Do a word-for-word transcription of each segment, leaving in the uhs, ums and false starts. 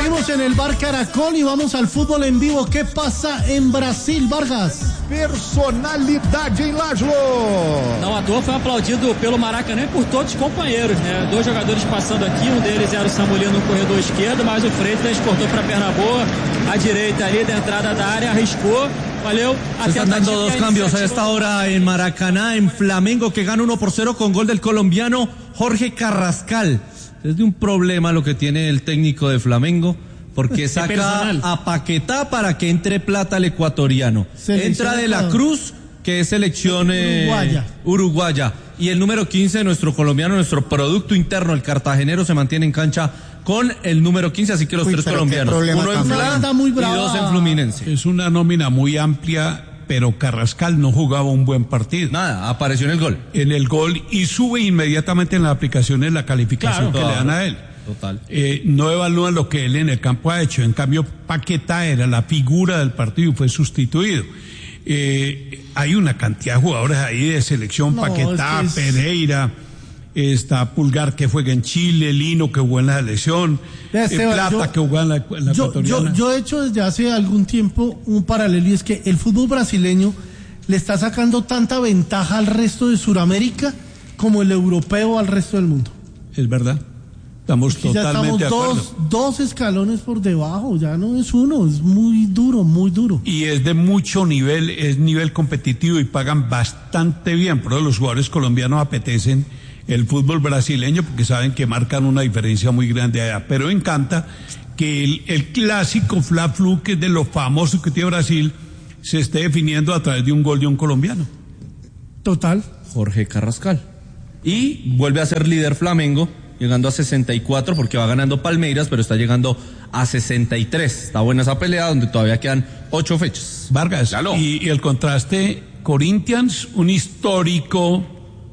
seguimos en el Bar Caracol y vamos al fútbol en vivo. ¿Qué pasa en Brasil, Vargas? Personalidade em Laszlo. Não à toa foi aplaudido pelo Maracanã e por todos os companheiros, né? Dois jogadores passando aqui, um deles era o Samulino no corredor esquerdo, mas o Freitas cortou para a perna boa, a direita ali da entrada da área, arriscou. Valeu. Se están dando dos cambios a esta hora en Maracaná, en Flamengo, que gana uno por cero con gol del colombiano Jorge Carrascal. Es de un problema lo que tiene el técnico de Flamengo, porque saca a Paquetá para que entre plata al ecuatoriano. Selección Entra de la Cruz, que es selección eh, uruguaya. uruguaya. Y el número quince, nuestro colombiano, nuestro producto interno, el cartagenero, se mantiene en cancha con el número quince, así que los Uy, tres colombianos. Uno en Fla y dos en Fluminense. Es una nómina muy amplia, pero Carrascal no jugaba un buen partido. Nada, apareció en el gol. En el gol y sube inmediatamente en las aplicaciones la calificación claro, que claro. le dan a él. Total. Eh, no evalúan lo que él en el campo ha hecho. En cambio, Paquetá era la figura del partido y fue sustituido. Eh, hay una cantidad de jugadores ahí de selección, no, Paquetá, es que es... Pereira, está Pulgar que juega en Chile, Lino que jugó en la selección, eh, Plata yo, que jugó en la, en la yo, ecuatoriana. Yo, yo he hecho desde hace algún tiempo un paralelo y es que el fútbol brasileño le está sacando tanta ventaja al resto de Sudamérica como el europeo al resto del mundo. Es verdad. Estamos Porque totalmente ya estamos de acuerdo. Dos, dos escalones por debajo, ya no es uno, es muy duro, muy duro. Y es de mucho nivel, es nivel competitivo y pagan bastante bien. Por eso los jugadores colombianos apetecen el fútbol brasileño porque saben que marcan una diferencia muy grande allá. Pero encanta que el, el clásico Fla-Flu, que es de lo famoso que tiene Brasil, se esté definiendo a través de un gol de un colombiano. Total. Jorge Carrascal. Y vuelve a ser líder Flamengo, llegando a sesenta y cuatro porque va ganando Palmeiras, pero está llegando a sesenta y tres. Está buena esa pelea donde todavía quedan ocho fechas. Vargas, y, y el contraste, Corinthians, un histórico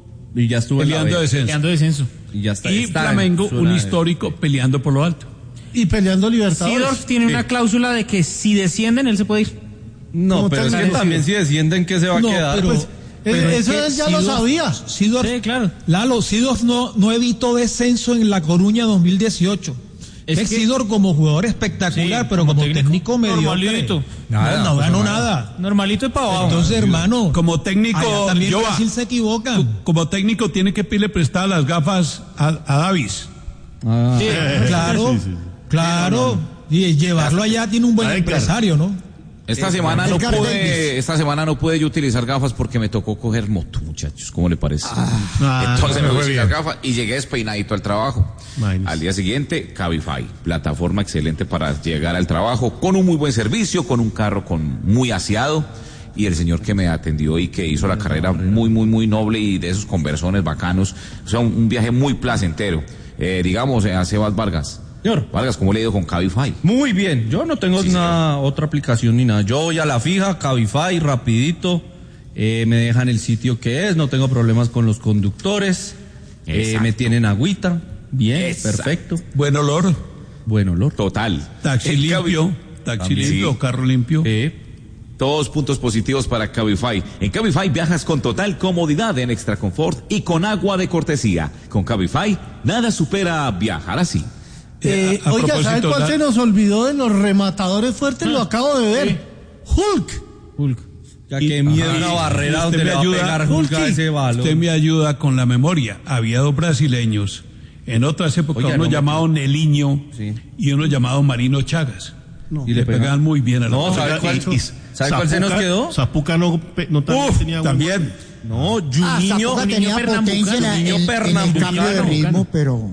y ya estuvo peleando descenso. Peleando descenso. Y ya está. Y está Flamengo, un histórico peleando por lo alto. Y peleando Libertadores. Seedorf tiene sí. una cláusula de que si descienden él se puede ir. No, no pero es que decir. También si descienden, ¿qué se va no, a quedar? Pero, pues, pero eso es ya Seedorf, lo sabía. Seedorf, sí, claro. Lalo, Seedorf no, no evitó descenso en La Coruña dos mil dieciocho. Es, es que Seedorf como jugador espectacular, sí, pero como, como técnico, técnico mediocre. Nada, no, no ganó nada. Normalito y para abajo. Entonces, hermano, como técnico, también yo Brasil se equivoca. Como técnico tiene que pedirle prestadas las gafas a, a Davis. Ah, sí, claro, sí, sí. claro. No, no, no. Y llevarlo allá tiene un buen empresario, ¿no? Esta semana no pude, esta semana no pude yo utilizar gafas porque me tocó coger moto, muchachos, ¿cómo le parece? Ah, Entonces no me puse las gafas y llegué despeinadito al trabajo. Minus. Al día siguiente, Cabify, plataforma excelente para llegar al trabajo, con un muy buen servicio, con un carro con muy aseado, y el señor que me atendió y que hizo la carrera muy, muy, muy noble y de esos conversones bacanos, o sea, un, un viaje muy placentero. Eh, digamos, a Sebas Vargas. Señor Vargas, ¿cómo le ha ido con Cabify? Muy bien, yo no tengo sí, una otra aplicación ni nada. Yo voy a la fija, Cabify, rapidito, eh, me dejan el sitio que es, no tengo problemas con los conductores, eh, me tienen agüita, bien, exacto. Perfecto. Buen olor. Buen olor. Total. Taxi el limpio, taxi también. limpio, carro limpio. Eh. Todos puntos positivos para Cabify. En Cabify viajas con total comodidad en Extra Confort y con agua de cortesía. Con Cabify, nada supera viajar así. Eh, a, a oiga, ¿sabe cuál la... se nos olvidó de los rematadores fuertes? Ah, lo acabo de ver. Sí. Hulk. Hulk. Ya que miedo una barrera donde le va a pegar Hulk a ese balón. Usted me ayuda con la memoria. Había dos brasileños. En otras épocas, oiga, uno no llamado me... Neliño sí. y uno llamado Marino Chagas. No. Y le pegaban muy bien a la No, ¿sabe cuál, y, ¿sabe cuál se nos quedó? Zapuca no, no también Uf, tenía también. No, Juninho, ah, tenía potencia en, en, en el cambio de ritmo, pero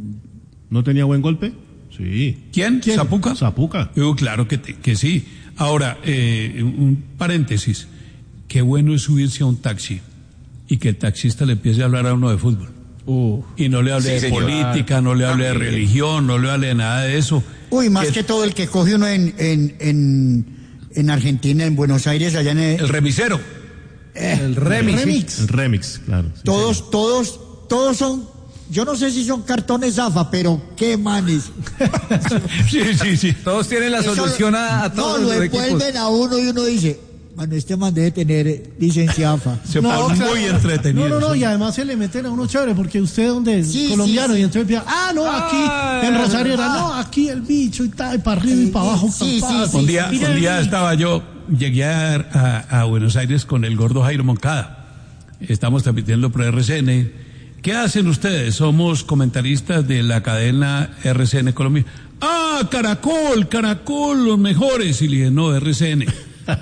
¿no tenía buen golpe? Sí. ¿Quién? ¿Quién? ¿Zapuca? Zapuca. Uh, claro que, te, que sí. Ahora, eh, un paréntesis. Qué bueno es subirse a un taxi y que el taxista le empiece a hablar a uno de fútbol. Uh, y no le hable sí, de señor. política, no le hable ah, de religión, no le hable de nada de eso. Uy, más que, que todo el que coge uno en, en, en, en Argentina, en Buenos Aires, allá en el... El remisero. Eh, el remix. El remix, el remix claro. Sí, todos, sí. todos, todos son, yo no sé si son cartones Zafa, pero qué manes. sí, sí, sí. Todos tienen la solución a, a todos no, los lo envuelven a uno y uno dice, Bueno, este man debe tener licencia A F A. Se no, pone claro, muy entretenido. No, no, no, y además se le meten a uno chévere, porque usted donde es sí, colombiano, sí, sí. Y entonces empieza, ah, no, aquí ah, en Rosario era, ah, no, aquí el bicho y tal, para arriba y para abajo. Sí, sí, sí, un día, un día estaba yo, llegué a, a, a Buenos Aires con el gordo Jairo Moncada. Estamos transmitiendo por R C N. ¿Qué hacen ustedes? Somos comentaristas de la cadena R C N Colombia. Ah, Caracol, Caracol, los mejores. Y le dije, no, R C N.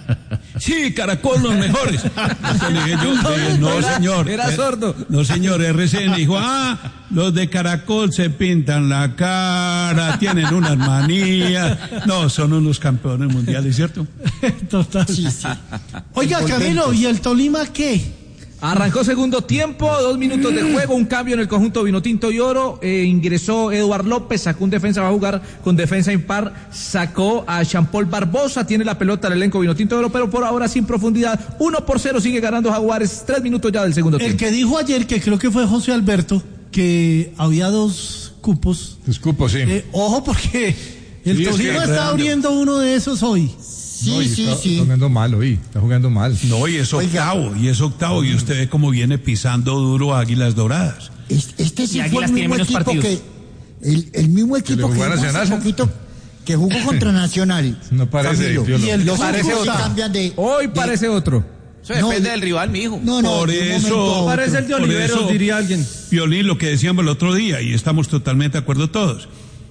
Sí, Caracol, los mejores. Entonces le dije yo, dije, no señor. Era sordo. No señor, R C N. Dijo, ah, los de Caracol se pintan la cara, tienen unas manías. No, son unos campeones mundiales, ¿cierto? Total. Sí, sí. Oiga, Camilo, ¿y el Tolima qué? Arrancó segundo tiempo, dos minutos de juego, un cambio en el conjunto Vinotinto y Oro, eh, ingresó Eduard López, sacó un defensa, va a jugar con defensa impar, sacó a Jean-Paul Barbosa, tiene la pelota el elenco Vinotinto y Oro, pero por ahora sin profundidad, uno por cero sigue ganando Jaguares, tres minutos ya del segundo el tiempo. El que dijo ayer, que creo que fue José Alberto, que había dos cupos. Dos cupos, sí. Eh, ojo porque el sí, Tolima es está abriendo uno de esos hoy. Sí, no, sí, está, sí. Está jugando mal hoy, está jugando mal. No, y es octavo, y es octavo, y usted ve cómo viene pisando duro a Águilas Doradas. Este, este sí fue el mismo equipo partidos. que, el, el mismo equipo que, que jugó hace poquito, que jugó contra Nacional. No parece, y el los parece otro. De, hoy de, parece otro. Eso depende no, del rival, mijo. No, no, por eso, parece el de Oliveros, diría alguien. Piolín, lo que decíamos el otro día, y estamos totalmente de acuerdo todos,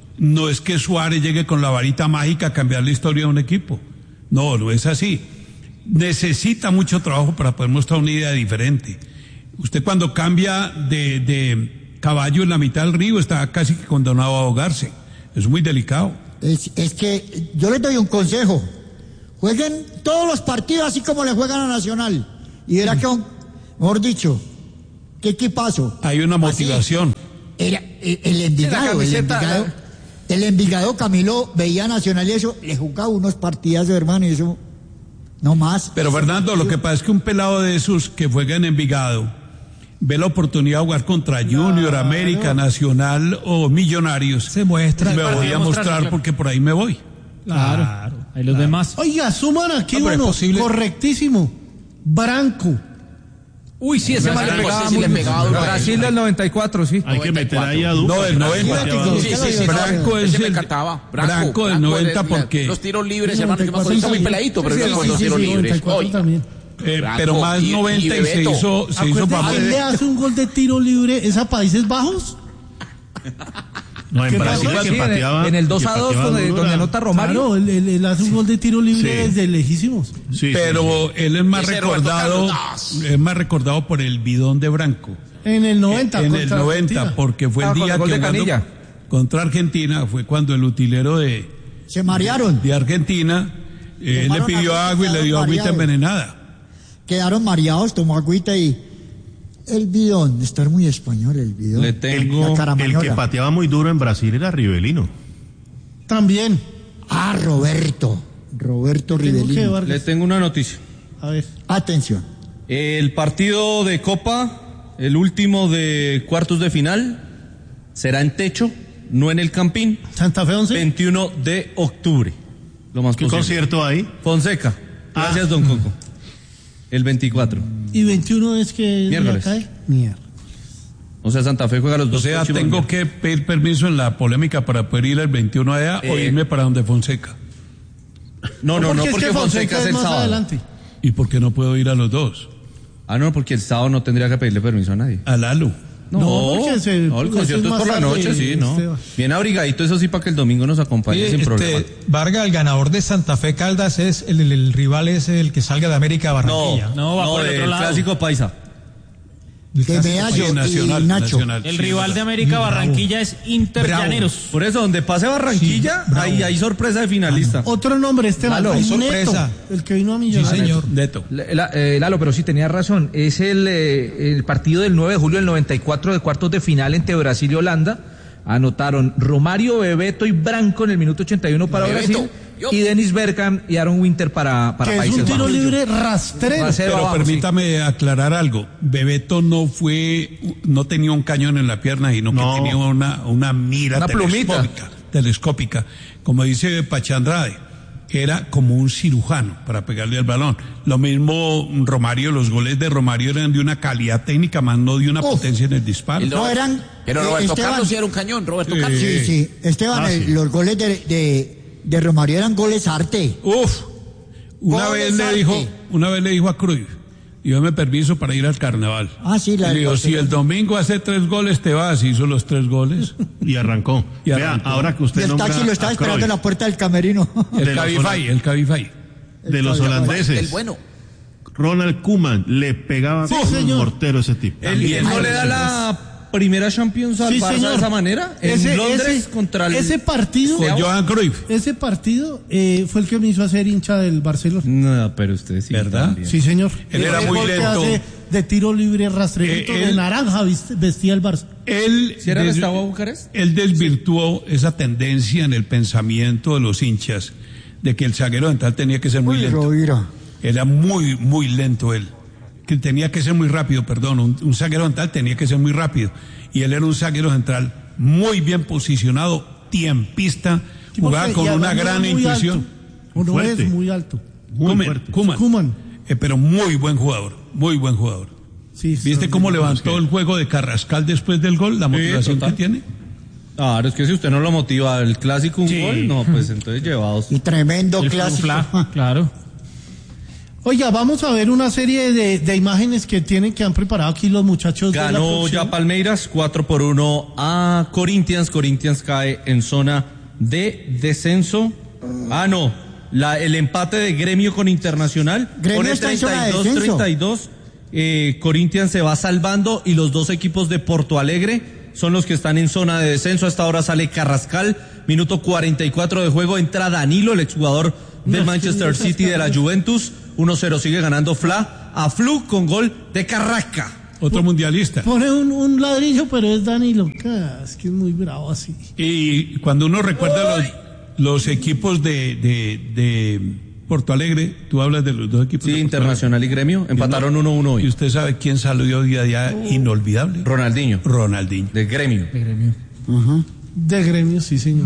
no es que Suárez llegue con la varita mágica a cambiar la historia de un equipo. No, no es así. Necesita mucho trabajo para poder mostrar una idea diferente. Usted cuando cambia de, de caballo en la mitad del río está casi que condenado a ahogarse. Es muy delicado. Es, es que yo les doy un consejo. Jueguen todos los partidos así como le juegan a Nacional. Y verá que, mejor dicho, qué equipazo. Hay una motivación. Así, era el, el Envigado, el Envigado. El Envigado, Camilo, veía Nacional y eso, le jugaba unos partidazos, hermano, y eso, no más. Pero Fernando, lo que pasa es que un pelado de esos que juega en Envigado, ve la oportunidad de jugar contra Junior, claro. América, Nacional o Millonarios. Se muestra. Me voy a mostrar porque por ahí me voy. Claro. claro ahí los claro. demás. Oiga, suman aquí no, uno, correctísimo, Branco. Uy, sí, ese mal le pegaba, le pegaba Brasil del noventa y cuatro, sí. Hay que meter ahí a Duque. No, del noventa. Sí, sí, sí. Branco es el... Branco, Branco del noventa porque... Los tiros libres, hermano, que me acuerdo, está muy peladito, pero yo con los tiros libres. Eh, pero más noventa y se hizo, se hizo famoso. ¿Quién le hace un gol de tiro libre? ¿Es a Países Bajos? No, en Brasil que pateaba, en el dos a dos donde, donde anota Romario. Claro, él, él, él hace un gol de tiro libre sí. desde lejísimos. Sí, pero sí, sí. él es más recordado, es más recordado por el bidón de Branco. En el noventa. En el noventa, Argentina. Porque fue el ah, día el que jugando contra Argentina fue cuando el utilero de se marearon de Argentina eh, le pidió agua y le dio agüita envenenada. Quedaron mareados, tomó agüita y el bidón, estar muy español el bidón. Le tengo el, el que pateaba muy duro en Brasil era Rivelino. También. Ah, Roberto. Roberto Rivelino. Le tengo una noticia. A ver. Atención. El partido de Copa, el último de cuartos de final, será en techo, no en el Campín. Santa Fe once. veintiuno de octubre. Lo más ¿Qué posible. concierto hay? Fonseca. Gracias, ah. don Coco. El veinticuatro. ¿Y veintiuno es que miércoles? Cae? Miércoles. O sea, Santa Fe juega los dos. O sea, tengo que pedir permiso en la polémica para poder ir el veintiuno allá eh, o irme para donde Fonseca. No, no, no, porque, porque Fonseca, Fonseca es el más sábado. Adelante. ¿Y por qué no puedo ir a los dos? Ah, no, porque el sábado no tendría que pedirle permiso a nadie. A Lalo. No, no, porque se, no el concierto es por la noche, sí, ¿no? Esteban. Bien abrigadito, eso sí, para que el domingo nos acompañe sí, sin este, problema. Vargas, el ganador de Santa Fe Caldas, es el, el, el rival es el que salga de América a Barranquilla. No, no, va no por el otro lado. Clásico paisa. Que vea yo, nacional, Nacho. Nacional. El sí, rival de América Bravo. Barranquilla es Inter Bravo. Llaneros. Por eso, donde pase Barranquilla, sí, hay, hay sorpresa de finalista. Ah, no. Otro nombre, Esteban. Lalo, sorpresa. Neto, el que vino a Millonarios. Sí, señor. Neto. La, eh, Lalo, pero sí tenía razón. Es el, eh, el partido del nueve de julio del noventa y cuatro de cuartos de final entre Brasil y Holanda. Anotaron Romario, Bebeto y Branco en el minuto ochenta y uno para Bebeto. Brasil. Yo. Y Dennis Bergkamp y Aaron Winter para, para que Países Bajos. Es un tiro Bajos. libre rastrero. Pero abajo, permítame sí. aclarar algo. Bebeto no fue, no tenía un cañón en la pierna, sino no. que tenía una, una mira una telescópica, telescópica. Como dice Pachandrade, era como un cirujano para pegarle al balón. Lo mismo Romario, los goles de Romario eran de una calidad técnica, más no de una Uf. potencia en el disparo. No eran. Pero Roberto Esteban, Carlos sí era un cañón, Roberto sí, Carlos. Sí, sí. Esteban, ah, sí. El, los goles de, de, de Romario eran goles arte. Uf. Una goles vez le arte. dijo, una vez le dijo a Cruyff, y dame permiso para ir al carnaval. Ah, sí, la y le digo, si el domingo hace tres goles, te vas. Hizo los tres goles. Y arrancó. Y Vea, arrancó. ahora que usted y el nombra taxi lo estaba esperando en la puerta del camerino. El Cabify, el Cabify. De los holandeses. El bueno. Ronald Koeman le pegaba sí, con un mortero ese tipo. ¿El bien no le da la primera Champions al sí, Barça señor. de esa manera? En ese, Londres ese, contra el... Ese partido... Con Johan Cruyff. Ese partido eh, fue el que me hizo hacer hincha del Barcelona. No, pero usted sí. ¿Verdad? También. Sí, señor. Él era muy lento. De tiro libre rastrerito eh, de naranja vestía el Barça. Él, ¿Sí era des, Gustavo Bucarest? Él desvirtuó sí. esa tendencia en el pensamiento de los hinchas de que el zaguero central tenía que ser muy Uy, lento. Mira. Era muy, muy lento él. Que tenía que ser muy rápido, perdón. Un, un zaguero central tenía que ser muy rápido. Y él era un zaguero central muy bien posicionado, tiempista, sí, jugaba con una gran intuición. O no fuerte. Es muy alto. Muy Koeman, fuerte. Koeman. Koeman. Eh, pero muy buen jugador, muy buen jugador. Sí, ¿Viste cómo levantó el juego de Carrascal después del gol? La motivación sí, que tiene. Claro, es que si usted no lo motiva el clásico un sí. gol, no, pues entonces llevados. Y tremendo el clásico. Fla, claro. Oiga, vamos a ver una serie de, de imágenes que tienen que han preparado aquí los muchachos. Ganó de la ya Palmeiras cuatro por uno a Corinthians. Corinthians cae en zona de descenso. Ah, no. La, el empate de Gremio con Internacional. Gremio pone está treinta y dos en zona de treinta y dos. Eh, Corinthians se va salvando y los dos equipos de Porto Alegre son los que están en zona de descenso. A esta hora sale Carrascal. Minuto cuarenta y cuatro de juego. Entra Danilo, el exjugador del Manchester City de la Juventus. uno cero sigue ganando Fla a Flu con gol de Carrasca. Otro mundialista. Pone un, un ladrillo, pero es Danilo. Es que es muy bravo así. Y cuando uno recuerda los, los equipos de, de, de Porto Alegre, tú hablas de los dos equipos. Sí, de Internacional y Gremio, empataron uno uno hoy. ¿Y usted sabe quién salió hoy allá oh. inolvidable? Ronaldinho. Ronaldinho. De Gremio. De Gremio. Uh-huh. De Gremio, sí, señor.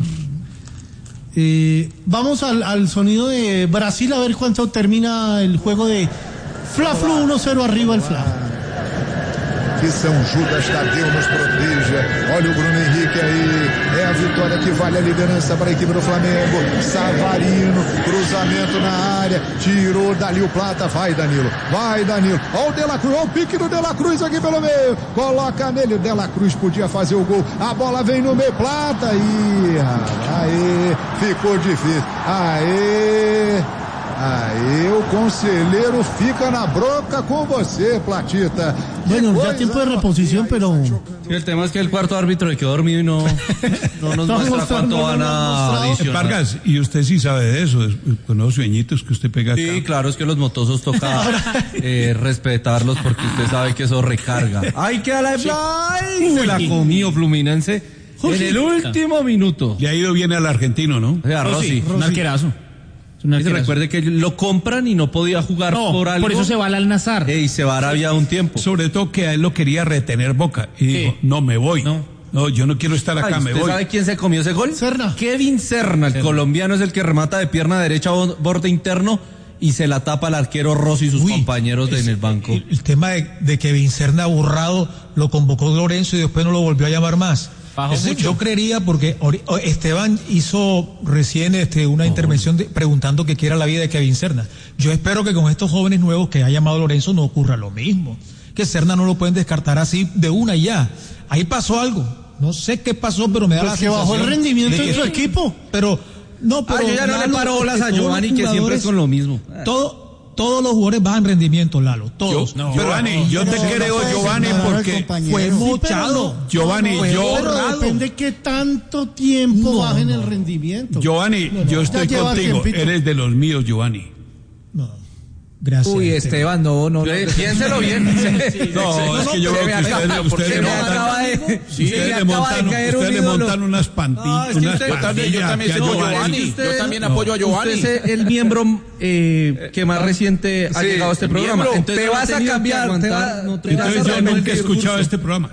Eh, vamos al, al sonido de Brasil a ver cuánto termina el juego de Fla Flu uno cero arriba el Fla. Que São Judas Tadeu nos proteja. Olha o Bruno Henrique aí. É a vitória que vale a liderança para a equipe do Flamengo. Savarino, cruzamento na área. Tirou dali o Plata. Vai, Danilo. Vai, Danilo. Olha o De La Cruz. Olha o pique do De La Cruz aqui pelo meio. Coloca nele. O De La Cruz podia fazer o gol. A bola vem no meio. Plata. Ih, aê. Ficou difícil. Aê. Aí o conselheiro fica na bronca con você, Platita. Bueno, ya tiempo de reposición, pero... Sí, el tema es que el cuarto árbitro le quedó dormido y no, no nos no muestra cuánto no, van a adicionar. Vargas, y usted sí sabe de eso, con los sueñitos que usted pega acá. Sí, claro, es que los motosos toca eh, respetarlos porque usted sabe que eso recarga. ¡Ay, que a la de Fly! Se la comió Fluminense en el último minuto. Le ha ido bien al argentino, ¿no? O sea, Rossi, Rossi. Un arquerazo. Y se recuerde que lo compran y no podía jugar no, por algo. Por eso se va al Al-Nassr. Y se va a Arabia un tiempo. Sobre todo que a él lo quería retener Boca. Y ¿Qué? dijo, no me voy. No. no, yo no quiero estar acá, Ay, me voy. ¿Usted sabe quién se comió ese gol? Serna. Kevin Serna, el Serna. colombiano, es el que remata de pierna derecha borde interno y se la tapa al arquero Rossi y sus Uy, compañeros de, en el banco. El, el tema de, de Kevin Serna aburrado lo convocó Lorenzo y después no lo volvió a llamar más. Ese, yo creería porque Esteban hizo recién este, una oh. intervención de, preguntando qué era la vida de Kevin Serna. Yo espero que con estos jóvenes nuevos que ha llamado Lorenzo no ocurra lo mismo. Que Serna no lo pueden descartar así de una y ya. Ahí pasó algo. No sé qué pasó, pero me da pues la que sensación bajó el rendimiento de, de su equipo. Pero no, pero ah, yo ya no le paro bolas a Giovanni que siempre es con lo mismo. Todo Todos los jugadores bajan rendimiento, Lalo, todos. Yo, no, Giovanni, yo no, te no, creo, no Giovanni, porque fue mochado. Sí, Giovanni, fue yo... Pero depende qué tanto tiempo bajen el rendimiento. Giovanni, yo estoy contigo, eres de los míos, Giovanni. No. Gracias. Uy, Esteban, no, no. Piénselo bien. Sí, no, es que yo veo que ustedes, ustedes le montan, sí, ustedes le montan, ustedes le montan unas pantillas. No, es que usted, yo también, yo también soy Giovanni. Usted, yo también no, apoyo a Giovanni. Usted es el miembro eh, que más reciente ha sí, llegado a este programa. Entonces, te vas a cambiar. Te va, no te Entonces yo nunca he escuchado este programa.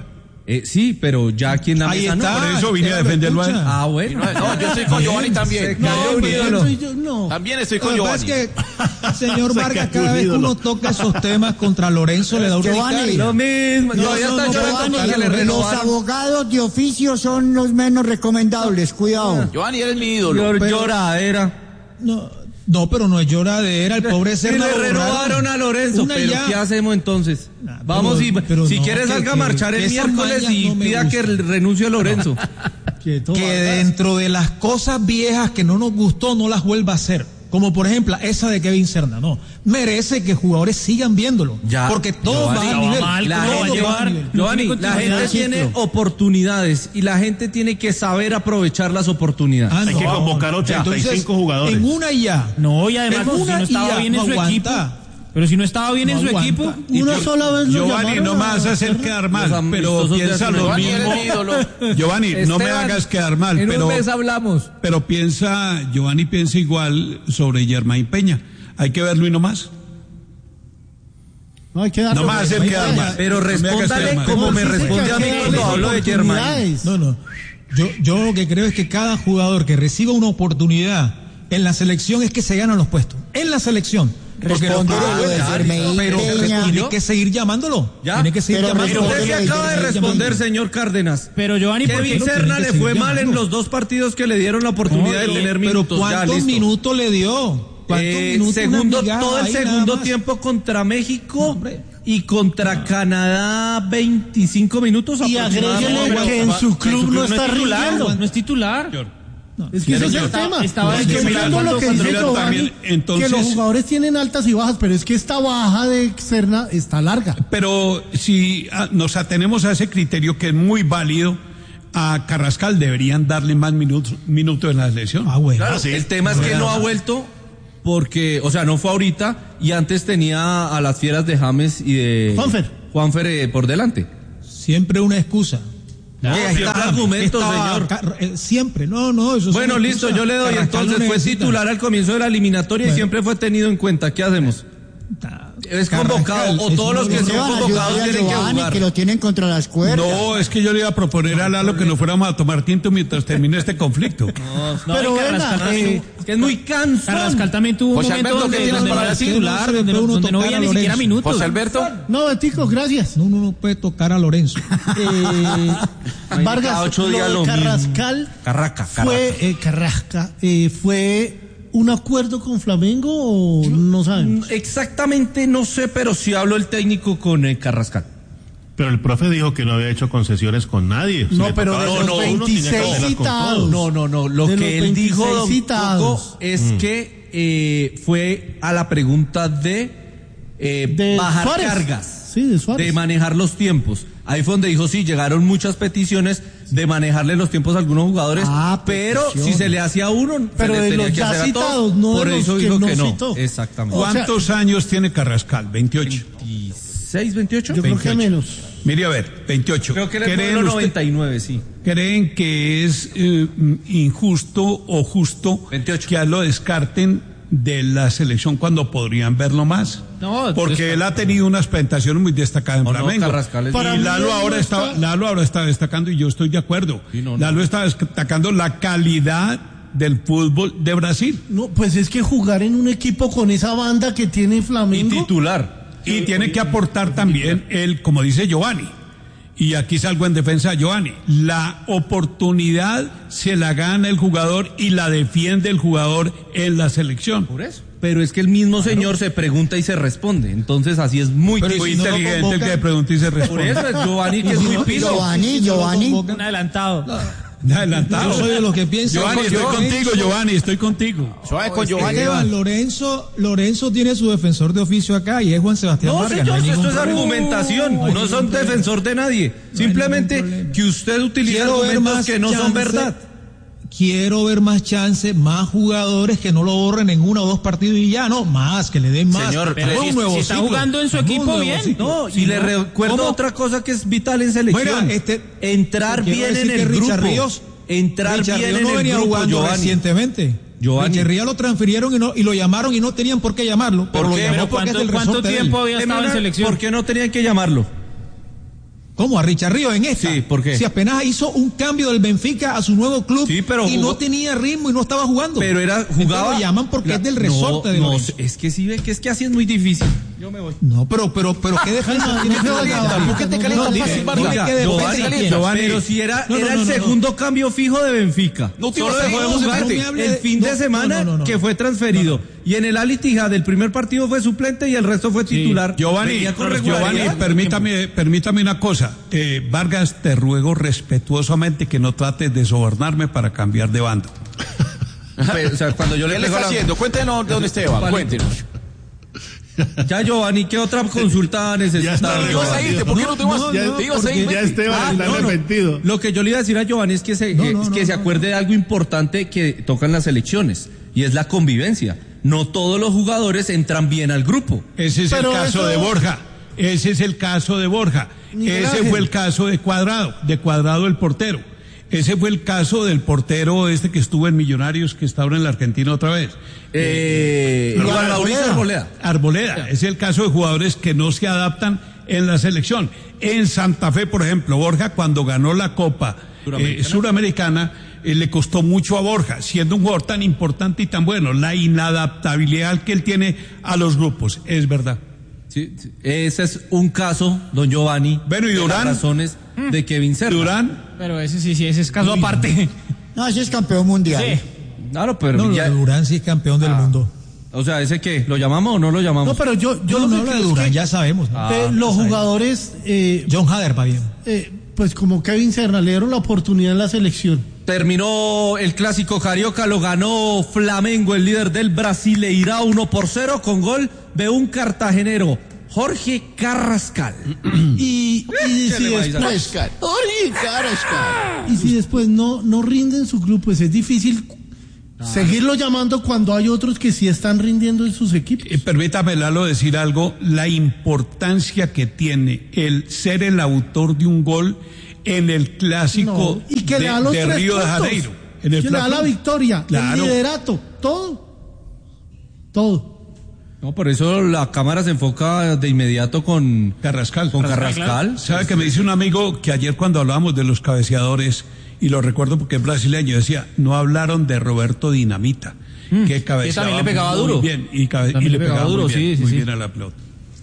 Eh, sí, pero ya aquí en la Ahí mesa está, no. Por eso vine a defenderlo a él. Ah, bueno. No, yo estoy con Giovanni también. No, ídolo. no, soy yo, no. También estoy Lo con que pasa Giovanni. es que, señor Se Vargas, cayó cada un vez que ídolo. uno toca esos temas contra Lorenzo le da Giovanni, urticaria. Lo mismo. No, Todavía no, está no, llorando Giovanni, porque le los renovaron. abogados de oficio son los menos recomendables, cuidado. Giovanni, eres mi ídolo. Llor- Lloradera. No, no, pero no es lloradera, el pobre Si Serna le lo renovaron borraron. a Lorenzo, Una pero ya. ¿qué hacemos entonces? Nah, Vamos pero- y pero si no, quiere que- salga a que- marchar que el esas miércoles mañas y no me pida que gustan. renuncie a Lorenzo. Quieto, Que Vargas. dentro de las cosas viejas que no nos gustó no las vuelva a hacer. Como por ejemplo esa de Kevin Serna, no. Merece que jugadores sigan viéndolo. Ya. Porque todo Giovanni, va a no, nivel. mal, La ¿cómo todo va a gente, llevar? a nivel. Giovanni, No la tiene gente continuidad. tiene Ciclo. oportunidades y la gente tiene que saber aprovechar las oportunidades. Ah, Hay que convocar ochenta y cinco Entonces, jugadores. En una y ya. No, y además, En pues, si una no y estaba ya, bien en no su equipo. aguanta. Pero si no estaba bien No en su aguanta. equipo. Una sola vez lo Giovanni, llamaron no me a vas a hacer Serna. quedar Los mal, pero amistosos de piensa hace lo un año. Giovanni, mismo. eres mi ídolo. Giovanni, no me Esteban, hagas quedar mal, En pero, un mes hablamos. pero piensa, Giovanni piensa igual sobre Germain Peña. Hay que verlo y no más. No hay que darle No me vas a hacer oportunidades. quedar mal. Pero No me hagas respóndale quedar mal. como me Dice que responde a hay mí que cuando darle hablo de Germán. oportunidades. No, no. Yo, yo lo que creo es que cada jugador que reciba una oportunidad en la selección es que se ganan los puestos. En la selección. Porque Responde no- lo de Ah, Germain pero Peña. tiene que seguir llamándolo. ¿Ya? Tiene que seguir Pero llamándolo. Usted que Respóndele, acaba de Germán. responder, señor Cárdenas. Pero Giovanni, ¿por Kevin qué? Serna tiene le que fue seguir mal en llamando. los dos partidos que le dieron la oportunidad de No, tener pero minutos. Ya, ¿cuántos listo. minutos le dio? ¿Cuántos Eh, minutos? Una segundo, migada todo el ahí, nada segundo más. tiempo contra México No, hombre. y contra Canadá veinticinco minutos Y aproximadamente. agréguele pero- que en su club no está titular, rindiendo. no es titular. Es que ese es el Estaba- tema. estaba Es en que que mira, entiendo lo que cuando- dice mira, Giovanni, también, entonces- que los jugadores tienen altas y bajas, pero es que esta baja de Serna está larga. Pero si ah, nos atenemos a ese criterio que es muy válido, a Carrascal deberían darle más minutos, minutos en la selección. Ah, bueno. Claro, el tema es que no ha vuelto porque, o sea, no fue ahorita y antes tenía a las fieras de James y de Juanfer. Juanfer eh, por delante. Siempre una excusa. No, Eh, siempre está- argumentos, estaba señor. Car- eh, siempre, no, no, eso es Bueno, una listo, excusa. yo le doy. Carrascal Entonces no fue necesita. titular al comienzo de la eliminatoria y Bueno. siempre fue tenido en cuenta. ¿Qué hacemos? ¿Es convocado Carrascal o es todos los uno que de son Se van a convocados ayudar a tienen que Giovanni, jugar? que lo tienen contra las cuerdas. No, es que yo le iba a proponer a Lalo que nos fuéramos a tomar tinto mientras termine este conflicto. No, Pero y venga, Carrascal, eh, Es que es muy cansón. Carrascal también tuvo un José momento Alberto, ¿qué donde, tienes donde para no era decir? titular, No donde, se le puede donde no uno veía ni tocar a siquiera Lorenzo. minutos. José Alberto. No, Betico, gracias. No, uno no puede tocar a Lorenzo. Eh, Cada Vargas, ocho días lo lo de mismo. Carrascal Carraca, fue, eh, Carrasca, eh, fue un acuerdo con Flamengo o no saben. Exactamente no sé, pero sí habló el técnico con eh, Carrascal. Pero el profe dijo que no había hecho concesiones con nadie. Si No, le pero tocaba de a los uno, tenía que veintiséis hacerlas con citados. todos. No, no, no. Lo De que los él dijo, veintiséis don citados. Coco, es que eh, fue a la pregunta de, eh, De bajar Suárez. cargas, Sí, de Suárez. de manejar los tiempos. Ahí fue donde dijo, sí, llegaron muchas peticiones de manejarle los tiempos a algunos jugadores, Ah, pero peticiones. si se le hacía a uno, Pero se le de tenía los que ya hacer a todos. citados, no de Por los eso que dijo no que no. citó. Exactamente. O sea, ¿Cuántos años tiene Carrascal? veintiocho. ¿veintiséis, veintiocho? Yo creo que veintiocho. menos. Mire, a ver, veintiocho. Creo que él es ¿Creen, modelo usted- noventa y nueve, sí. ¿Creen que es eh, injusto o justo veintiocho. que a lo descarten de la selección cuando podrían verlo más? No, porque desca- él ha tenido unas presentaciones muy destacadas en No, no, Flamengo. Carrascal es- Para y mí Lalo él ahora no está, está- Lalo ahora está destacando y yo estoy de acuerdo. Sí, no, no. Lalo está destacando la calidad del fútbol de Brasil. No, pues es que jugar en un equipo con esa banda que tiene Y Flamengo. titular. Y tiene que aportar también él, como dice Giovanni. Y aquí salgo en defensa de Giovanni. La oportunidad se la gana el jugador y la defiende el jugador en la selección. Por eso. Pero es que el mismo señor se pregunta y se responde. Entonces así es muy, Pero Muy si no lo inteligente el convocan- que pregunta y se Por responde. eso es Giovanni que es muy piso. Giovanni, Giovanni. un adelantado. Adelantado. Yo soy de los que piensan. Giovanni, estoy Lorenzo- contigo, Giovanni, estoy contigo. Suave con Giovanni. Esteban, Lorenzo, Lorenzo tiene su defensor de oficio acá y es Juan Sebastián No, Vargas. señor, hay esto ningún es problema. argumentación. No hay No ningún son problema. defensor de nadie. ningún Simplemente problema. que usted utiliza Quiero ver argumentos más que no son chance. verdad. Quiero ver más chance, más jugadores que no lo borren en uno o dos partidos y ya, no, más, que le den más. Señor, Pero pero un si- nuevo si está ciclo. jugando en su Un equipo, nuevo bien. ciclo. No, y Si le no, recuerdo ¿cómo? otra cosa que es vital en selección. Mira, este- entrar te quiero bien en decir que el Richard grupo. Ríos- entrar Richard bien Ríos en no el venía grupo, jugando Giovanni. recientemente. Giovanni. Echeverría lo transfirieron y, no, y lo llamaron y no tenían por qué llamarlo. ¿Por Pero lo qué? llamó Pero porque es ¿cuánto, del cuánto resorte de él. tiempo había Eh, estado en mira, selección? ¿Por qué no tenían que llamarlo? ¿Cómo? ¿A Richard Ríos en esta? Sí, ¿por qué? Si apenas hizo un cambio del Benfica a su nuevo club sí, pero y jugó... no tenía ritmo y no estaba jugando. Pero era, jugaba... Entonces lo llaman porque la... es del resorte no, de no, Lorenzo. es que sí ve que es que así es muy difícil. Yo me voy. No, pero, pero, pero, ¿qué defensa tiene que calienta? ¿Por qué te calientas fácil, Vargas? Pero si era, no, no, era no, no, el segundo no. cambio fijo de Benfica. No, Solo dejó de jugar el fin de semana no, no, no, que fue transferido. No, no. Y en el Al Ittihad del primer partido fue suplente y el resto fue titular. Sí. Giovanni, Giovanni, permítame, permítame una cosa. Eh, Vargas, te ruego respetuosamente que no trates de sobornarme para cambiar de banda. O sea, cuando yo le ¿Qué le está la... haciendo? Cuéntenos de dónde Esteban, cuéntenos. Ya, Giovanni, ¿qué otra consulta necesita? Te ibas a irte, ¿por qué no te vas, no, no, te ibas a ir? Ya Esteban ah, está no, arrepentido. No. Lo que yo le iba a decir a Giovanni es que se, no, no, es que no, se acuerde no. de algo importante que tocan las elecciones, y es la convivencia. No todos los jugadores entran bien al grupo. Ese es Pero el caso eso... de Borja. Ese es el caso de Borja. Miguel Ese Ángel. Fue el caso de Cuadrado, de Cuadrado el portero. Ese fue el caso del portero este que estuvo en Millonarios, que está ahora en la Argentina otra vez. Eh, eh, Igual Mauricio Arboleda. Arboleda. Es el caso de jugadores que no se adaptan en la selección. En Santa Fe, por ejemplo, Borja cuando ganó la Copa Suramericana, eh, Suramericana eh, le costó mucho a Borja, siendo un jugador tan importante y tan bueno. La inadaptabilidad que él tiene a los grupos, es verdad. Sí, sí. Ese es un caso, don Giovanni. Bueno, y Durán. Las razones mm. de Kevin Serna. Durán. Pero ese sí, sí, ese es caso Uy. aparte. No, ese es campeón mundial. Sí. Claro, pero no, ya... Durán sí es campeón del ah. mundo. O sea, ¿ese qué? ¿Lo llamamos o no lo llamamos? No, pero yo, yo no, lo no que de Durán, es que ya sabemos. ¿no? Ah, los jugadores... Eh, John Hader, va bien. Eh, pues como Kevin Serna le dieron la oportunidad en la selección. Terminó el clásico carioca, lo ganó Flamengo, el líder del Brasileirao, uno por cero con gol de un cartagenero, Jorge Carrascal. y, y si después Jorge Carrascal. Y si después no, no rinden su club, pues es difícil ah. seguirlo llamando cuando hay otros que sí están rindiendo en sus equipos. Eh, permítame, Lalo, decir algo. La importancia que tiene el ser el autor de un gol en el clásico no, y que de, le da los de tres Río puntos, de Janeiro. En el que le da la victoria, claro. el liderato, todo. Todo. No, por eso la cámara se enfoca de inmediato con Carrascal. Con Carrascal. Carrascal. ¿Sabe que me dice un amigo que ayer cuando hablábamos de los cabeceadores, y lo recuerdo porque es brasileño, decía, no hablaron de Roberto Dinamita, mm, que cabeceaba también le pegaba muy duro. bien y, cabe, y le, le pegaba, pegaba duro, muy bien, sí, sí, muy sí. bien a la pelota.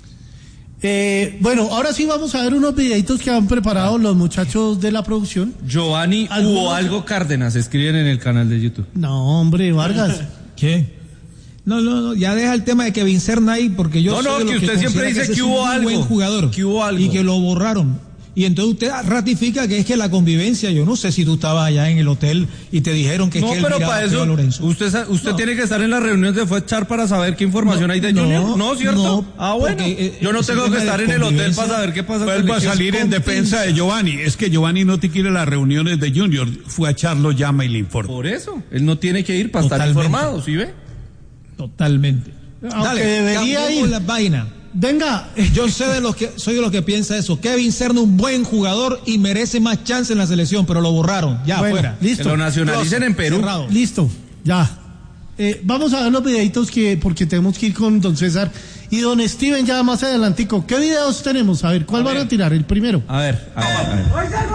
Eh, bueno, ahora sí vamos a ver unos videitos que han preparado los muchachos de la producción. Giovanni hubo algo Cárdenas, escriben en el canal de YouTube. No, hombre, Vargas. ¿Qué? No, no, no, ya deja el tema de Kevin Serna ahí, porque yo no, soy no, de que los usted que siempre dice que, que hubo un algo, buen jugador, que hubo algo y que lo borraron. Y entonces usted ratifica que es que la convivencia, yo no sé si tú estabas allá en el hotel y te dijeron que no, es que él pero para eso, a Lorenzo. Usted, usted no. tiene que estar en las reuniones de Fuechar para saber qué información no, hay de no, Junior. No, ¿cierto? No, ah, bueno. Porque, eh, yo no tengo que estar en el hotel para saber qué pasa. Vuelvo a salir en defensa de Giovanni. Es que Giovanni no te quiere las reuniones de Junior. Fue a Charlo, llama y le informa. Por eso. Él no tiene que ir para Totalmente. estar informado, ¿sí ve? Totalmente. Aunque Dale, debería ir. La vaina. Venga, yo sé de los que soy de los que piensa eso. Kevin Serna un buen jugador y merece más chance en la selección, pero lo borraron. Ya bueno, afuera. Listo. Que lo nacionalicen en Perú. Cerrado. Listo. Ya. Eh, vamos a ver los videitos que porque tenemos que ir con don César y don Steven ya más adelantico. ¿Qué videos tenemos? A ver, ¿cuál a van ver. a tirar? El primero. A ver, a ver, a ver.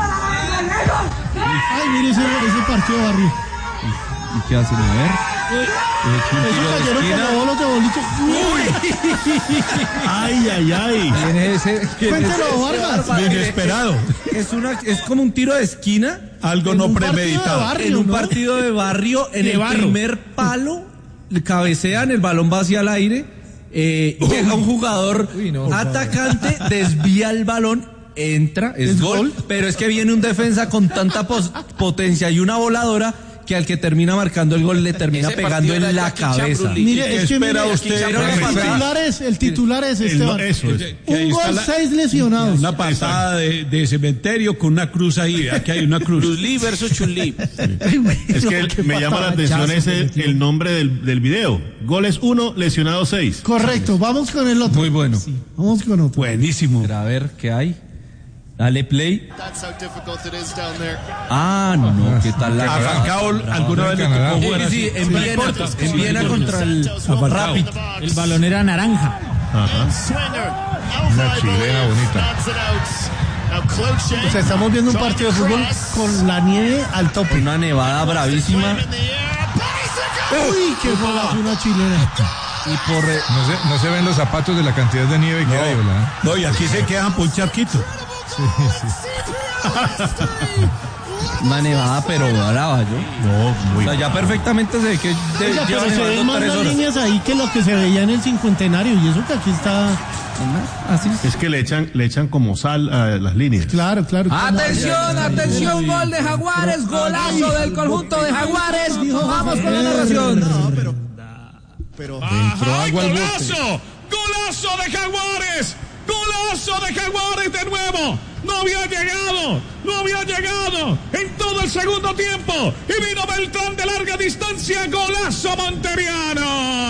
Ay, mire ese, ese partido de barrio. ¿Y qué hacen? A ver. Eso cayeron como bolos de boliche. Uy. Ay, ay, ay. ¿Quién es ese? Cuéntelo, Vargas. Inesperado. Es una, es como un tiro de esquina. Algo no premeditado. Barrio, en un ¿no? partido de barrio, en de el barrio. primer palo, cabecean, el balón va hacia el aire, eh, llega un jugador Uy, no, atacante, desvía el balón, entra, es, ¿Es gol, gol, pero es que viene un defensa con tanta potencia y una voladora que al que termina marcando el gol le termina Ese pegando en la cabeza. Mire, es que espera mire, usted? El titular es, el titular es Esteban. Eso es. Un gol, la, seis lesionados. Una pasada de, de cementerio con una cruz ahí. Aquí hay una cruz. Chun-Li versus Chun-Li. Es que el, me llama la atención ese el nombre del, del video. Goles uno, lesionados seis. Correcto, vamos con el otro. Muy bueno. Sí, vamos con otro. Buenísimo. Pero a ver, ¿qué hay? Dale play. Ah, no, ¿qué tal la a Falcao alguna vez le tocó jugar sí, sí, en Viena, en Viena contra el Rapid. El balón era naranja. Ajá. Una chilena bonita. O sea, estamos viendo un partido de fútbol con la nieve al tope. Una nevada bravísima. Uy, qué golazo, una chilena. Y por re... no, se, no se ven los zapatos de la cantidad de nieve que no, hay, ¿verdad? No, y aquí se quedan por un charquito. Sí, sí. Una nevada pero brava, yo. No, muy. O sea, ya perfectamente se ve que de, Oiga, pero se ven más las horas. líneas ahí que lo que se veía en el cincuentenario, y eso que aquí está así. Es que le echan, le echan como sal a las líneas. Claro, claro. Atención, atención, gol de Jaguares, golazo del conjunto de Jaguares. Vamos con la narración. No, pero, pero entró agua al bote. ¡Golazo! ¡Golazo de Jaguares! ¡Golazo de Jaguares de nuevo! No había llegado, no había llegado en todo el segundo tiempo. Y vino Beltrán de larga distancia. ¡Golazo monteriano!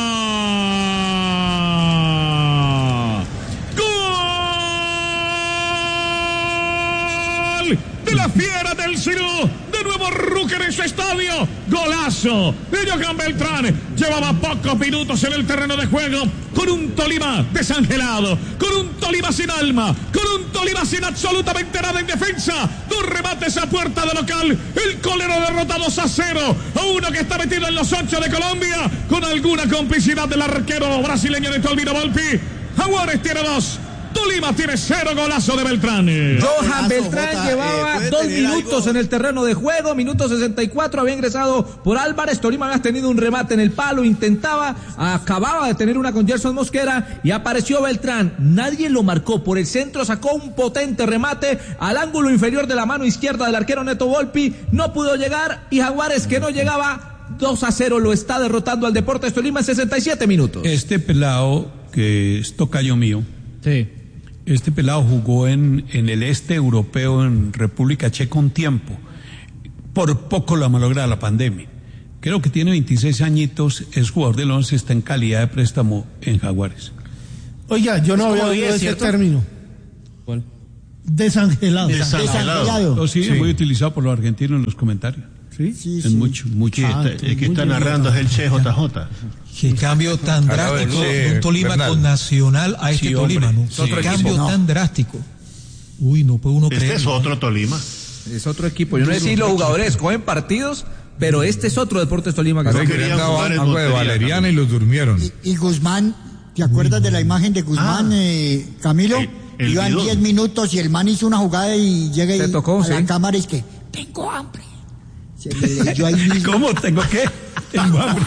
¡Gol de la fiera del Cirú! De nuevo Rucker en su estadio. Golazo de Johan Beltrán. Llevaba pocos minutos en el terreno de juego, con un Tolima desangelado, con un Tolima sin alma, con un Tolima sin absolutamente nada en defensa. Dos remates a puerta de local. El Colero derrota dos a cero a uno que está metido en los ocho de Colombia, con alguna complicidad del arquero brasileño de Tolvino Volpi. Jaguares tiene dos, Tolima tiene cero. Golazo de Beltrán. Johan Beltrán Jota, llevaba eh, dos minutos algo en el terreno de juego, minuto sesenta y cuatro, había ingresado por Álvarez. Tolima había tenido un remate en el palo, intentaba, acababa de tener una con Gerson Mosquera y apareció Beltrán. Nadie lo marcó, por el centro sacó un potente remate al ángulo inferior de la mano izquierda del arquero Neto Volpi, no pudo llegar, y Jaguares, que no llegaba, dos a cero lo está derrotando al Deportes Tolima en sesenta y siete minutos. Este pelado, que es tocayo mío, sí. Este pelado jugó en, en el este europeo, en República Checa, un tiempo. Por poco la malogra la pandemia. Creo que tiene veintiséis añitos, es jugador del once, está en calidad de préstamo en Jaguares. Oiga, yo no había oído ese ¿cierto? término. ¿Cuál? Desangelado. Desangelado. Desangelado. Oh, sí, sí, es muy utilizado por los argentinos en los comentarios. Sí, sí, es sí. mucho, mucho. Ah, está, el que está narrando es el Che J J. Qué cambio tan drástico de un Tolima Bernal. Con Nacional a este sí, Tolima, ¿no? Sí. Qué cambio no. tan drástico. Uy, no puede uno este creer. Este es otro Tolima. Es otro equipo. Yo no sé si los jugadores cogen partidos, pero este es otro Deportes Tolima. Que no querían dar algo de Valeriana y los durmieron. Y, y Guzmán, ¿te acuerdas de la imagen de Guzmán, ah, eh, Camilo? El, el Iban diez minutos y el man hizo una jugada y llega y tocó, a sí. la cámara y es que tengo hambre. Se le leyó ahí mismo. ¿Cómo? ¿Tengo qué? Tengo hambre.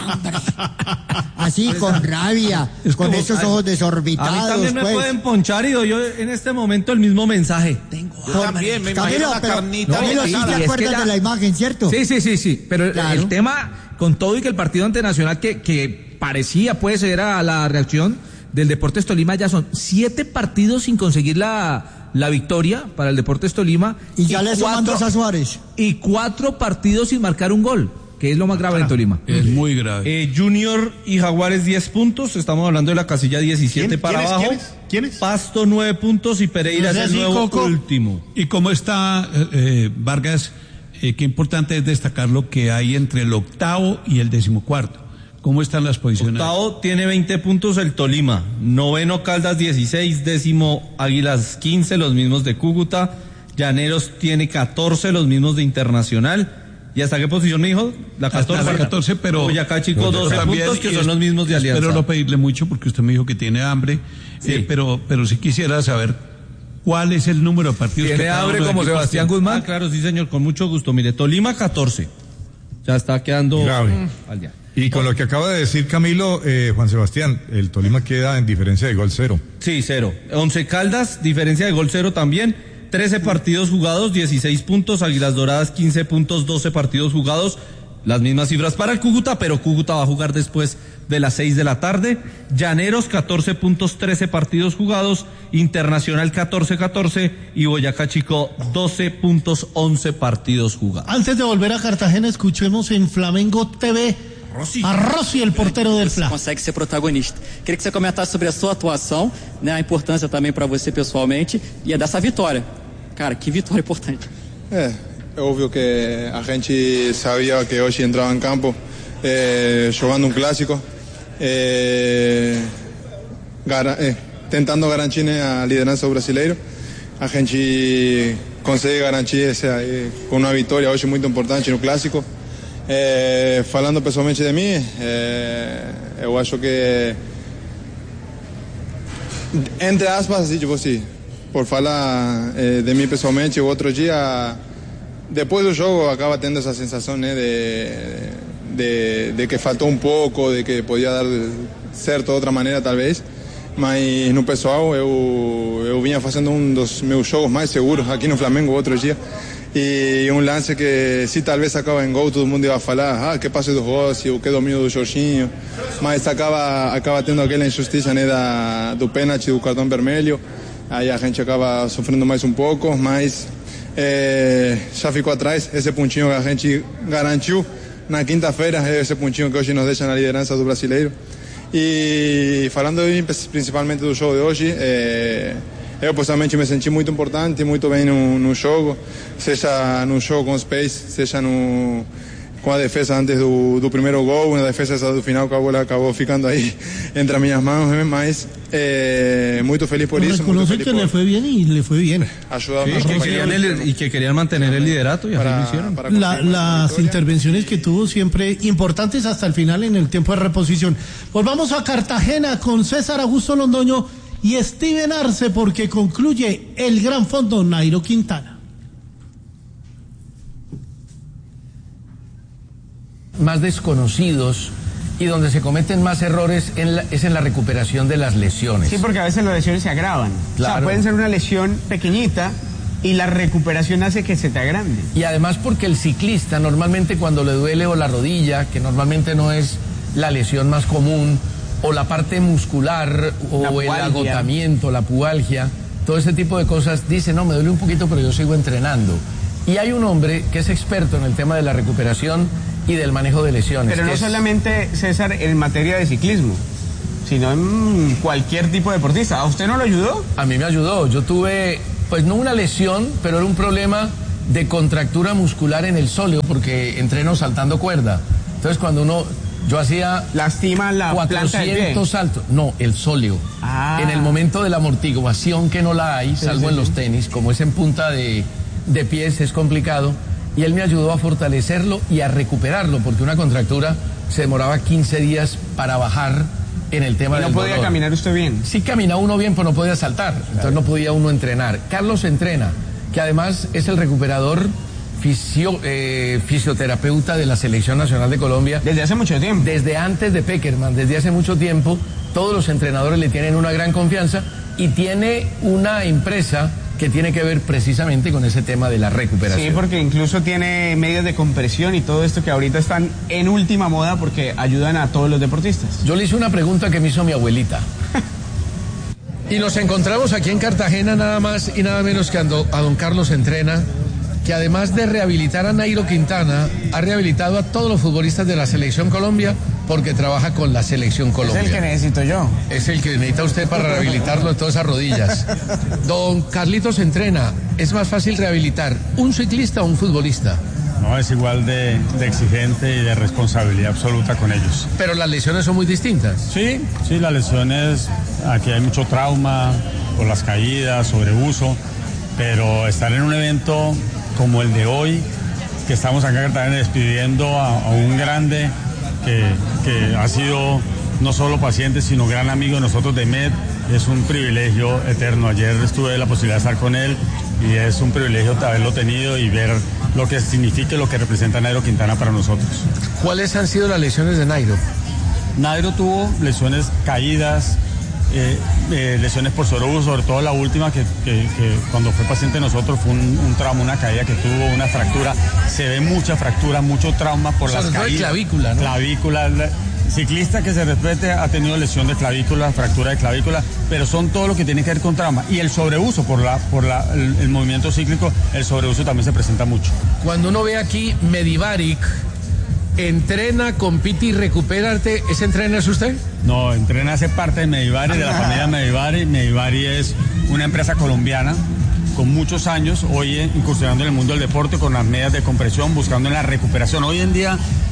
Así, con rabia, es con como, esos ojos desorbitados. A mí también me pues. pueden ponchar y doy yo en este momento el mismo mensaje. Tengo hambre. También, me Camilo, imagino la pero, carnita. Camilo, sí, te acuerdas la... de la imagen, ¿cierto? Sí, sí, sí, sí. Pero claro. el tema, con todo y que el partido ante Nacional, que, que parecía, puede ser a la reacción del Deportes Tolima, ya son siete partidos sin conseguir la... la victoria para el Deportes Tolima. Y ya y le suman dos a Suárez. Y cuatro partidos sin marcar un gol, que es lo más grave en Tolima. Es muy grave. Eh, Junior y Jaguares diez puntos, estamos hablando de la casilla diecisiete ¿Quién? para ¿Quién abajo. Es, ¿Quién es? Pasto nueve puntos y Pereira es el nuevo Coco. último. ¿Y cómo está eh, Vargas? Eh, qué importante es destacar lo que hay entre el octavo y el decimocuarto. ¿Cómo están las posiciones? Octavo tiene veinte puntos el Tolima, noveno Caldas dieciséis, décimo Águilas quince, los mismos de Cúcuta, Llaneros tiene catorce, los mismos de Internacional. ¿Y hasta qué posición me dijo? La catorce. Hasta la catorce, pero... Boyacá Chico doce puntos, que son los mismos de Alianza. Espero no pedirle mucho porque usted me dijo que tiene hambre, sí. eh, pero, pero sí quisiera saber cuál es el número de partidos ¿Tiene que hambre como Sebastián Guzmán? Ah, claro, sí señor, con mucho gusto. Mire, Tolima catorce. Ya está quedando grave. Al día. Y con lo que acaba de decir Camilo, eh, Juan Sebastián, el Tolima queda en diferencia de gol cero. Sí, cero. Once Caldas, diferencia de gol cero también. trece partidos jugados, dieciséis puntos. Águilas Doradas, quince puntos, doce partidos jugados. Las mismas cifras para el Cúcuta, pero Cúcuta va a jugar después de las seis de la tarde. Llaneros, catorce puntos, trece partidos jugados. Internacional, catorce catorce. Y Boyacá Chico, doce puntos, once partidos jugados. Antes de volver a Cartagena, escuchemos en Flamengo T V Rossi. A Rossi, el portero del Fla. Consegue ser protagonista. Queria que você comentasse sobre a sua atuação, né, a importância também para você pessoalmente e a dessa vitória. Cara, que vitória importante. É, é óbvio que a gente sabia que hoje entrava em campo eh, jogando um clássico, eh, gar eh, tentando garantir a liderança do brasileiro a gente consegue garantir essa, com uma vitória hoje muito importante no Clássico. É, falando pessoalmente de mim, é, eu acho que, entre aspas, tipo assim, por falar é, de mim pessoalmente, o outro dia, depois do jogo, acaba tendo essa sensação, né, de, de, de que faltou um pouco, de que podia dar certo de outra maneira, talvez. Mas no pessoal, eu, eu vinha fazendo um dos meus jogos mais seguros aqui no Flamengo outro dia. E um lance que, se talvez acaba em gol, todo mundo ia falar, ah, que passe do Rossi, o que domínio do Jorginho. Mas acaba, acaba tendo aquela injustiça, né, da, do pênalti, do cartão vermelho. Aí a gente acaba sofrendo mais um pouco, mas é, já ficou atrás. Esse pontinho que a gente garantiu na quinta-feira, é esse pontinho que hoje nos deixa na liderança do Brasileiro. E falando principalmente do jogo de hoje, é, eu pessoalmente me senti muito importante, muito bem no, no jogo, seja no jogo com os pés, seja no, com a defesa antes do, do primeiro gol, na defesa essa do final que a bola acabou ficando aí entre as minhas mãos, mas é, muito feliz por isso. Reconoce que por... le fue bien y le fue bien. Ayudar sí, que querían el, y que querían mantener el liderato y así lo hicieron. La, las intervenciones que tuvo siempre importantes hasta el final en el tiempo de reposición. Volvamos a Cartagena con César Augusto Londoño y Steven Arce porque concluye el gran fondo Nairo Quintana. Más desconocidos y donde se cometen más errores en la, es en la recuperación de las lesiones. Sí, porque a veces las lesiones se agravan. Claro. O sea, pueden ser una lesión pequeñita y la recuperación hace que se te agrande. Y además porque el ciclista normalmente cuando le duele o la rodilla, que normalmente no es la lesión más común, o la parte muscular, o el agotamiento, la pubalgia, todo ese tipo de cosas, dice, no, me duele un poquito, pero yo sigo entrenando. Y hay un hombre que es experto en el tema de la recuperación y del manejo de lesiones. Pero no es... solamente, César, en materia de ciclismo, sino en cualquier tipo de deportista. ¿A usted no lo ayudó? A mí me ayudó. Yo tuve, pues no una lesión, pero era un problema de contractura muscular en el sóleo, porque entreno saltando cuerda. Entonces cuando uno, yo hacía... Lastima la planta del pie. cuatrocientos saltos. No, el sóleo. Ah. En el momento de la amortiguación, que no la hay, sí, salvo sí, en sí. los tenis, como es en punta de, de pies, es complicado. Y él me ayudó a fortalecerlo y a recuperarlo, porque una contractura se demoraba quince días para bajar en el tema del dolor. ¿Y no podía caminar usted bien? Sí caminaba uno bien, pero no podía saltar, claro. Entonces no podía uno entrenar. Carlos Entrena, que además es el recuperador fisio, eh, fisioterapeuta de la Selección Nacional de Colombia. Desde hace mucho tiempo. Desde antes de Peckerman, desde hace mucho tiempo. Todos los entrenadores le tienen una gran confianza y tiene una empresa que tiene que ver precisamente con ese tema de la recuperación. Sí, porque incluso tiene medios de compresión y todo esto que ahorita están en última moda porque ayudan a todos los deportistas. Yo le hice una pregunta que me hizo mi abuelita. Y nos encontramos aquí en Cartagena nada más y nada menos que a don Carlos Entrena, que además de rehabilitar a Nairo Quintana, ha rehabilitado a todos los futbolistas de la Selección Colombia porque trabaja con la Selección Colombia. Es el que necesito yo. Es el que necesita usted para rehabilitarlo de todas esas rodillas. Don Carlitos Entrena, ¿es más fácil rehabilitar un ciclista o un futbolista? No, es igual de, de exigente y de responsabilidad absoluta con ellos. Pero las lesiones son muy distintas. Sí, sí, las lesiones, aquí hay mucho trauma por las caídas, sobreuso, pero estar en un evento como el de hoy, que estamos acá en Cartagena despidiendo a, a un grande que, que ha sido no solo paciente, sino gran amigo de nosotros de Med, es un privilegio eterno. Ayer tuve la posibilidad de estar con él y es un privilegio haberlo tenido y ver lo que significa y lo que representa Nairo Quintana para nosotros. ¿Cuáles han sido las lesiones de Nairo? Nairo tuvo lesiones caídas, eh, eh, lesiones por sobreuso, sobre todo la última que, que, que cuando fue paciente de nosotros fue un, un trauma, una caída que tuvo, una fractura. Se ve mucha fractura, mucho trauma por o sea, las caídas. Clavícula, ¿no? Clavícula. La, ciclista que se respete ha tenido lesión de clavícula, fractura de clavícula, pero son todo lo que tiene que ver con trauma. Y el sobreuso por la por la, el, el movimiento cíclico, el sobreuso también se presenta mucho. Cuando uno ve aquí Medivaric, entrena, compite y recupérate, ¿ese entrena es usted? No, Entrena hace parte de Medivari, de la familia Medivari. Medivari es una empresa colombiana con muchos años, hoy incursionando en el mundo del deporte con las medidas de compresión, buscando en la recuperación. Hoy en día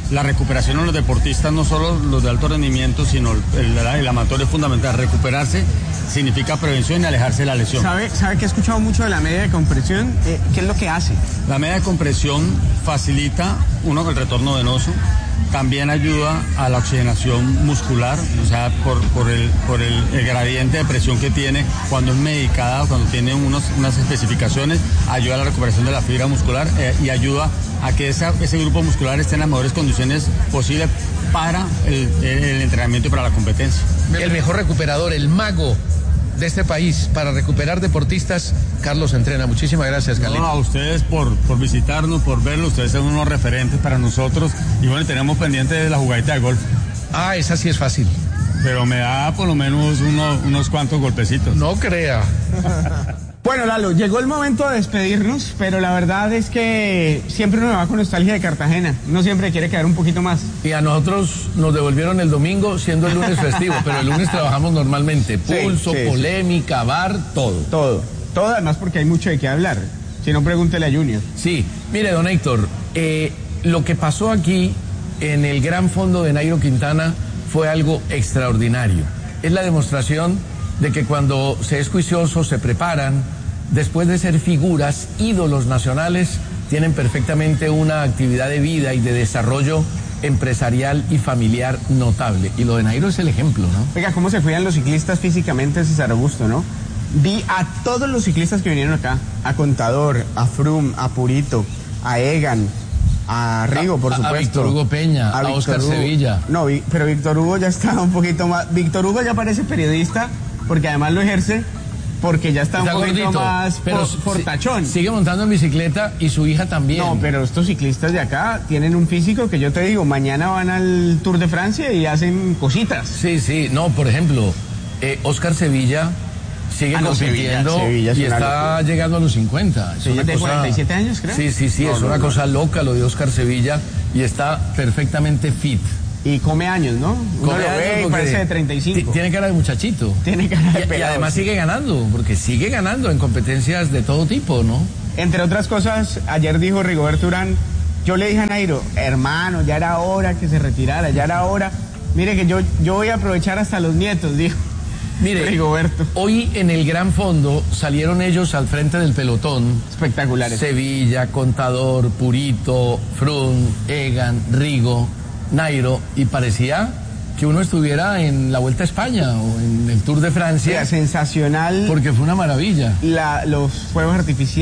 la recuperación en los deportistas, no solo los de alto rendimiento, sino el, el, el amateur es fundamental. Recuperarse significa prevención y alejarse de la lesión. ¿Sabe, sabe que he escuchado mucho de la media de compresión? Eh, ¿Qué es lo que hace? La media de compresión facilita, uno, el retorno venoso, también ayuda a la oxigenación muscular, o sea, por, por, el, por el, el gradiente de presión que tiene, cuando es medicada, cuando tiene unos, unas especificaciones, ayuda a la recuperación de la fibra muscular eh, y ayuda a que esa, ese grupo muscular esté en las mejores condiciones posibles para el, el entrenamiento y para la competencia. El mejor recuperador, el mago de este país para recuperar deportistas, Carlos Entrena. Muchísimas gracias, Carlitos. No, a ustedes por, por visitarnos, por verlo. Ustedes son unos referentes para nosotros. Y bueno, tenemos pendiente de la jugadita de golf. Ah, esa sí es fácil. Pero me da por lo menos uno, unos cuantos golpecitos. No crea. Bueno, Lalo, llegó el momento de despedirnos, pero la verdad es que siempre uno va con nostalgia de Cartagena. Uno siempre quiere quedar un poquito más. Y a nosotros nos devolvieron el domingo siendo el lunes festivo, pero el lunes trabajamos normalmente. Pulso, sí, sí, polémica, sí. bar, todo. Todo. Todo además porque hay mucho de qué hablar. Si no, pregúntele a Junior. Sí, mire, don Héctor, eh, lo que pasó aquí en el Gran Fondo de Nairo Quintana fue algo extraordinario. Es la demostración de que cuando se es juicioso, se preparan, después de ser figuras, ídolos nacionales, tienen perfectamente una actividad de vida y de desarrollo empresarial y familiar notable. Y lo de Nairo es el ejemplo, ¿no? Oiga, cómo se cuidan los ciclistas físicamente, César Augusto, ¿no? Vi a todos los ciclistas que vinieron acá, a Contador, a Froome, a Purito, a Egan, a Rigo, por a, supuesto. A Víctor Hugo Peña, a, a Oscar Hugo. Sevilla. No, vi, pero Víctor Hugo ya está un poquito más... Víctor Hugo ya parece periodista, porque además lo ejerce, porque ya está, está un poquito gordito, más pero por, fortachón. Sigue montando en bicicleta y su hija también. No, pero estos ciclistas de acá tienen un físico que yo te digo, mañana van al Tour de Francia y hacen cositas. Sí, sí, no, por ejemplo, eh, Oscar Sevilla sigue ah, no, compitiendo Sevilla, Sevilla y está locura. Llegando a los cincuenta. Es una de cosa... cuarenta y siete años, creo. Sí, sí, sí, no, es no, una no. cosa loca lo de Oscar Sevilla y está perfectamente fit. Y come años, ¿no? Uno come lo ve y parece de treinta y cinco. Tiene cara de muchachito. Tiene cara de y, pelado, y además sí. sigue ganando, porque sigue ganando en competencias de todo tipo, ¿no? Entre otras cosas, ayer dijo Rigoberto Urán, yo le dije a Nairo, hermano, ya era hora que se retirara, ya era hora. Mire que yo, yo voy a aprovechar hasta los nietos, dijo. Mire, Rigoberto. Hoy en el Gran Fondo salieron ellos al frente del pelotón. Espectaculares. Sevilla, Contador, Purito, Froome, Egan, Rigo, Nairo, y parecía que uno estuviera en la Vuelta a España o en el Tour de Francia. Era sensacional. Porque fue una maravilla. La, los fuegos artificiales.